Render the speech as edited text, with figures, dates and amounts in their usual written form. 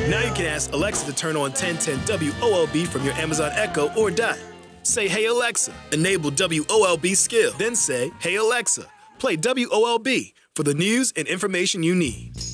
Now you can ask Alexa to turn on 1010 WOLB from your Amazon Echo or Dot. Say, "Hey Alexa," enable WOLB skill. Then say, "Hey Alexa, play WOLB for the news and information you need."